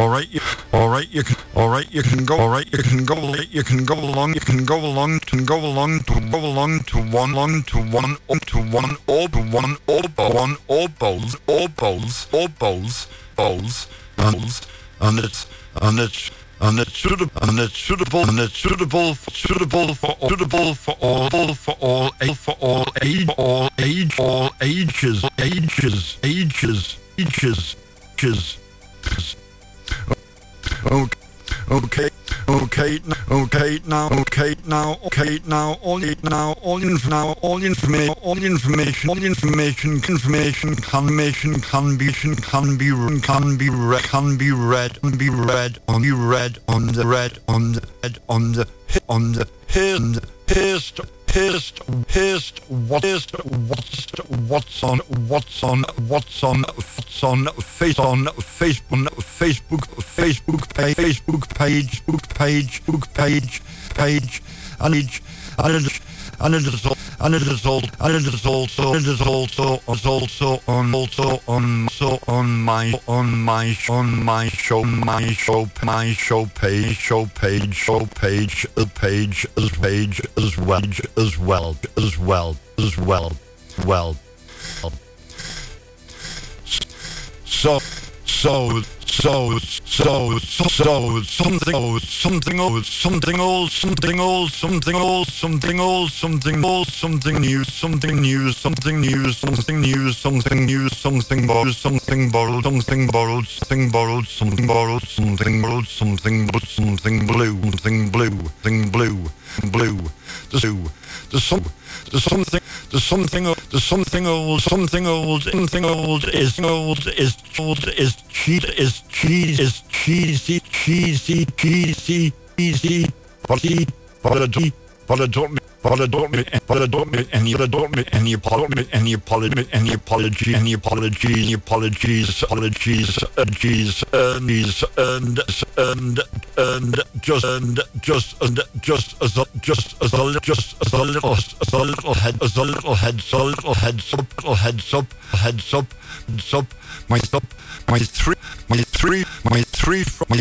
all right, you can, all right, you can go, all right, you can go, you can go along, you can go along, to go along, to go along, to one, along, to one, to one, one, one, bowls, and it's suitable for all ages. All information can be read on the what's on Facebook page, and it is also on my show page as well. So something cheesy, but I don't make any apologies, and just a little heads up. My three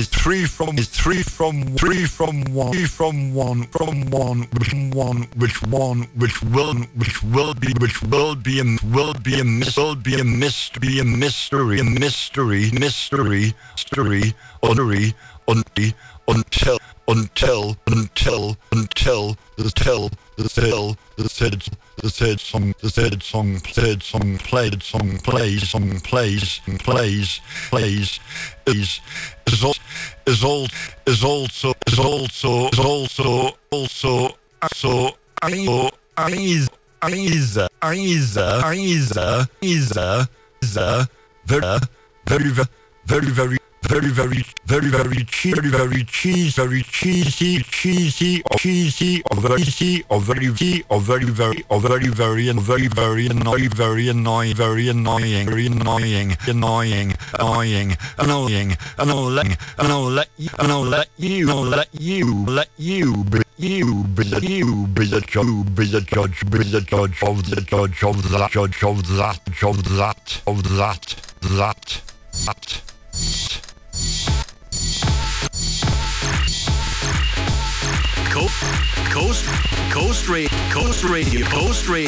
the third song very cheesy, or very annoying, and I'll let you be the judge of that. Coast Radio.